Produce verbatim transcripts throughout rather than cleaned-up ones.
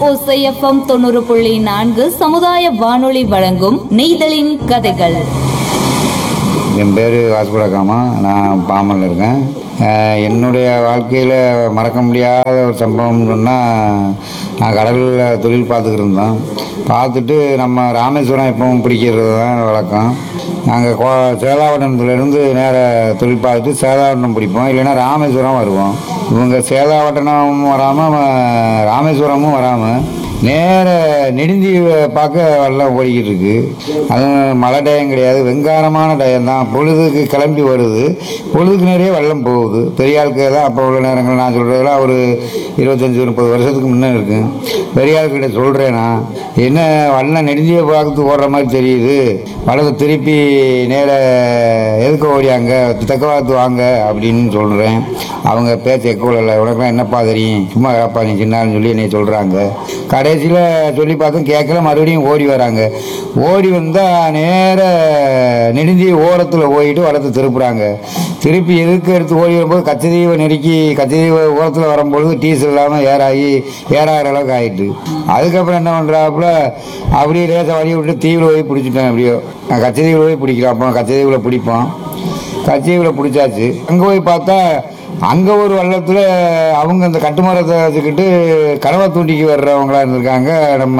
ஓசை எஃப்எம் தொண்ணூறு புள்ளி நான்கு சமுதாய வானொலி வழங்கும் நெய்தலின் கதைகள். என் பேர் வாசுபுரகாமா. நான் பாமனில் இருக்கேன். என்னுடைய வாழ்க்கையில் மறக்க முடியாத ஒரு சம்பவம்னு சொன்னால், நான் கடலில் தொழில் பார்த்துக்கிட்டு இருந்தோம். பார்த்துட்டு நம்ம ராமேஸ்வரம் எப்பவும் பிடிக்கிறது தான் வழக்கம். நாங்கள் கோ சேதாவட்டணத்துலேருந்து நேர தொழில் பார்த்துட்டு சேதாவட்டணம் பிடிப்போம், இல்லைன்னா ராமேஸ்வரம் வருவோம். இவங்க சேதாவட்டணமும் வராமல் ராமேஸ்வரமும் வராமல் நேர நெடுந்தீவை பார்க்க வெள்ளம் ஓடிக்கிட்டு இருக்கு. அதுவும் மழை டயம் கிடையாது, வெங்காரமான டயம் தான். பொழுதுக்கு கிளம்பி வருது, பொழுதுக்கு நிறைய வெள்ளம் போகுது. பெரிய ஆளுக்கு தான் அப்போ உள்ள நேரங்கள் நான் சொல்கிறதெல்லாம் ஒரு இருபத்தஞ்சி முப்பது வருஷத்துக்கு முன்னே இருக்கு. பெரிய ஆளுக்கிட்ட சொல்கிறேன்னா, என்ன வெள்ளம் நெடுந்தீவை பார்த்து ஓடுற மாதிரி தெரியுது, வலது திருப்பி நேர எதுக்கு ஓடியாங்க, தெற்கவாத்து வாங்க அப்படின்னு சொல்கிறேன். அவங்க பேச்ச எக்கோல இல்லை, உனக்குலாம் என்னப்பா தெரியும், சும்மா கேப்பா நீ சின்னான்னு சொல்லி என்னை சொல்கிறாங்க. கடைசியில் சொல்லி பார்த்தோம், கேட்கல, மறுபடியும் ஓடி வராங்க. ஓடி வந்தால் நேர நெடுந்தி ஓரத்தில் போயிட்டு வளர்த்து திருப்புறாங்க. திருப்பி எதுக்கு எடுத்து ஓடி வரும்போது கச்சதீவை நெருக்கி கச்சதீவை ஓரத்தில் வரும்பொழுது டீசல் இல்லாமல் ஏறாகி ஏறாகிற அளவுக்கு ஆகிட்டு. அதுக்கப்புறம் என்ன பண்ணுறாப்புல, அப்படியே லேசாக வழி விட்டு தீவில் போய் பிடிச்சிட்டேன். எப்படியோ நான் கச்சதீவில் போய் பிடிக்கிறேன். அப்போ கச்சதீவில் பிடிப்போம். கச்சதீவில் பிடிச்சாச்சு. அங்கே போய் பார்த்தா அங்கே ஒரு வள்ளத்தில் அவங்க அந்த கட்டுமரத்தை வச்சுக்கிட்டு கனவா தூண்டிக்கு வர்றவங்களா இருந்திருக்காங்க. நம்ம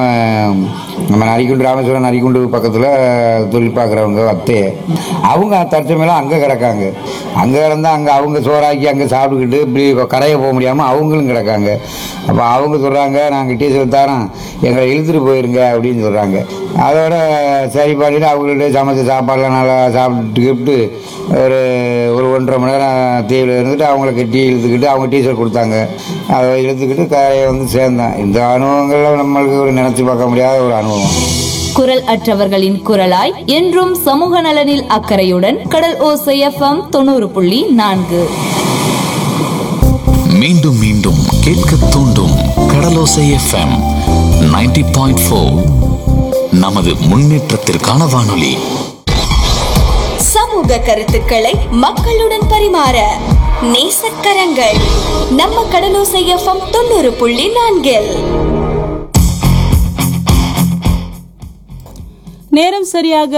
நம்ம நரிக்குண்டு ராமேஸ்வரம் நரிக்குண்டு பக்கத்தில் தொழில் பார்க்குறவங்க அத்தையை அவங்க தற்சமையெல்லாம் அங்கே கிடக்காங்க. அங்கே கிடந்தால் அங்கே அவங்க சோறாக்கி அங்கே சாப்பிட்டுக்கிட்டு இப்படி கரையை போக முடியாமல் அவங்களும் கிடக்காங்க. அப்போ அவங்க சொல்கிறாங்க, நாங்கள் டீசல் தரோம், எங்களை இழுத்துட்டு போயிருங்க அப்படின்னு சொல்கிறாங்க. அதோட சரி பண்ணிட்டு அவங்கள்ட்ட சமைச்ச சாப்பாடெலாம் நல்லா சாப்பிட்டுக்கிட்டு ஒரு ஒரு ஒன்றரை மணி நேரம் தீவில் இருந்துட்டு அவங்கள கட்டி இழுத்துக்கிட்டு அவங்க டீசல் கொடுத்தாங்க. அதை இழுத்துக்கிட்டு கரையை வந்து சேர்ந்தேன். இந்த அனுபவங்கள்லாம் நம்மளுக்கு ஒரு நினைச்சு பார்க்க முடியாத ஒரு அனுபவம். குரல் அற்றவர்களின் குரலாய் என்றும் சமூக நலனில் அக்கறையுடன் கடல் ஓசை எஃப்எம் தொண்ணூறு புள்ளி நான்கு. மீண்டும் மீண்டும் கேட்க தூண்டும் கடலோசை எஃப்எம் நைன்டி பாயிண்ட் ஃபோர். நமது முன்னேற்றத்திற்கான வானொலி. சமூக கருத்துக்களை மக்களுடன் பரிமாற நேசக்கரங்கள் நம்ம கடலோசை எஃப்எம் தொண்ணூறு புள்ளி நான்கில். நேரம் சரியாக